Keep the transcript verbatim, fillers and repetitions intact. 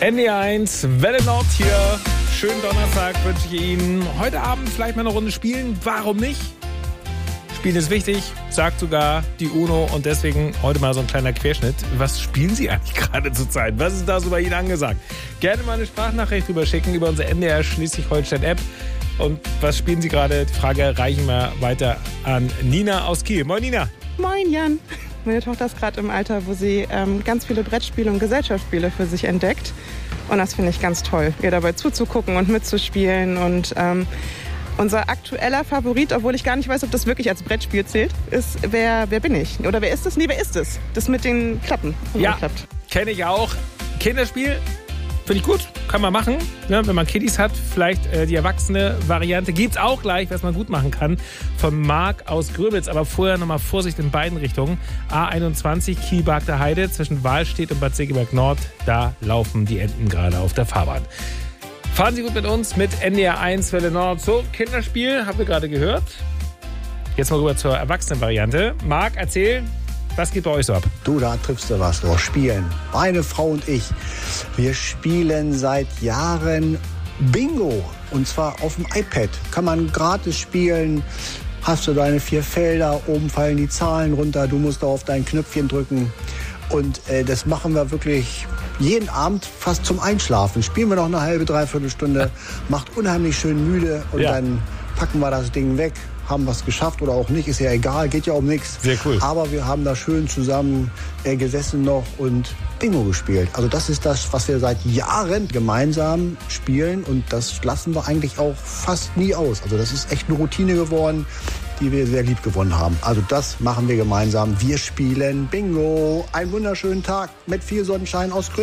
N D R eins, Welle Nord hier. Schönen Donnerstag wünsche ich Ihnen. Heute Abend vielleicht mal eine Runde spielen. Warum nicht? Spielen ist wichtig, sagt sogar die UNO. Und deswegen heute mal so ein kleiner Querschnitt. Was spielen Sie eigentlich gerade zur Zeit? Was ist da so bei Ihnen angesagt? Gerne mal eine Sprachnachricht rüber schicken über unsere N D R Schleswig-Holstein-App. Und was spielen Sie gerade? Die Frage reichen wir weiter an Nina aus Kiel. Moin Nina. Moin Jan. Meine Tochter ist gerade im Alter, wo sie ähm, ganz viele Brettspiele und Gesellschaftsspiele für sich entdeckt. Und das finde ich ganz toll, ihr dabei zuzugucken und mitzuspielen. Und ähm, unser aktueller Favorit, obwohl ich gar nicht weiß, ob das wirklich als Brettspiel zählt, ist Wer, wer bin ich? Oder wer ist es? Nee, wer ist es? Das mit den Klappen. Ja, kenne ich auch. Kinderspiel, finde ich gut, kann man machen. Ja, wenn man Kiddies hat, vielleicht äh, die erwachsene Variante. Gibt's auch gleich, was man gut machen kann. Von Marc aus Gröbitz. Aber vorher nochmal Vorsicht in beiden Richtungen. A einundzwanzig, Kiel-Barkter Heide, zwischen Wahlstedt und Bad Segeberg Nord. Da laufen die Enten gerade auf der Fahrbahn. Fahren Sie gut mit uns mit N D R eins Welle Nord. So, Kinderspiel, haben wir gerade gehört. Jetzt mal rüber zur Erwachsenen-Variante. Marc, erzähl, was geht bei euch so ab? Du, da triffst du was, doch spielen. Meine Frau und ich, wir spielen seit Jahren Bingo. Und zwar auf dem iPad. Kann man gratis spielen. Hast du deine vier Felder, oben fallen die Zahlen runter. Du musst da auf dein Knöpfchen drücken. Und äh, das machen wir wirklich jeden Abend fast zum Einschlafen. Spielen wir noch eine halbe, dreiviertel Stunde. Macht unheimlich schön müde. Und ja. Dann packen wir das Ding weg. Haben was geschafft oder auch nicht, ist ja egal, geht ja um nichts. Sehr cool. Aber wir haben da schön zusammen äh, gesessen noch und Bingo gespielt. Also das ist das, was wir seit Jahren gemeinsam spielen und das lassen wir eigentlich auch fast nie aus. Also das ist echt eine Routine geworden, die wir sehr lieb gewonnen haben. Also das machen wir gemeinsam. Wir spielen Bingo. Einen wunderschönen Tag mit viel Sonnenschein aus Kröten.